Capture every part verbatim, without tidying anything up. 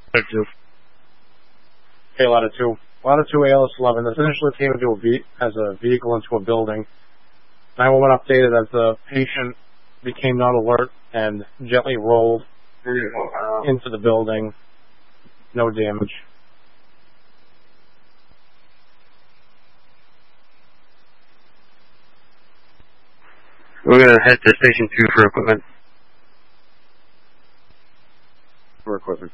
two. Okay, ladder two. Ladder two, A L S eleven. This initially came into a ve- as a vehicle into a building. nine one one updated as the patient became not alert and gently rolled into the building. No damage. We're going to head to station two for equipment. For equipment.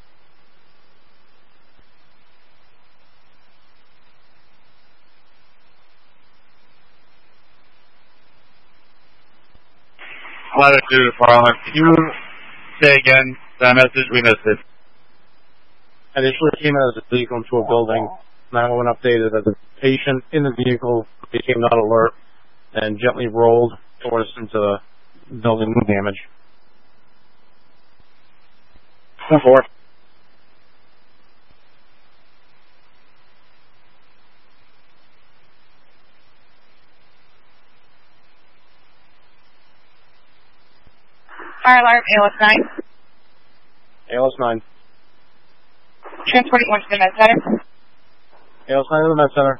Ladder two to Parliament. Can you say again that message? We missed it. Initially came as a vehicle into a building. nine one one updated that the patient in the vehicle became not alert and gently rolled towards into the building. No damage. ten four. Fire alarm, A L S nine. A L S nine. Transporting one to the med center. A L S nine to the med center.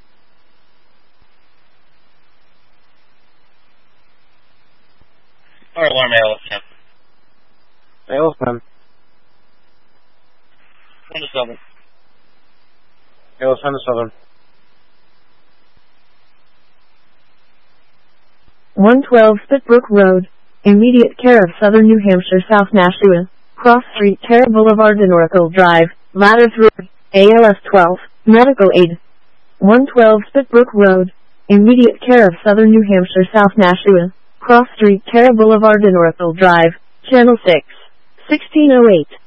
Fire alarm, A L S ten. A L S ten. one to seven. A L S ten to seven. one twelve Spitbrook Road. Immediate care of Southern New Hampshire, South Nashua. Cross Street, Terra Boulevard and Oracle Drive. Ladder three. A L S twelve. Medical aid. one twelve Spitbrook Road. Immediate care of Southern New Hampshire, South Nashua. Cross Street, Terra Boulevard and Oracle Drive. Channel six. sixteen oh eight.